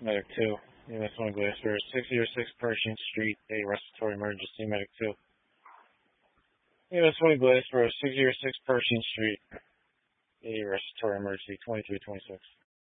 Medic 2. EMS 1 Glassboro, 606 Pershing Street, a respiratory emergency. Medic 2. EMS 1 Glassboro, 606 Pershing Street, a respiratory emergency. 2326.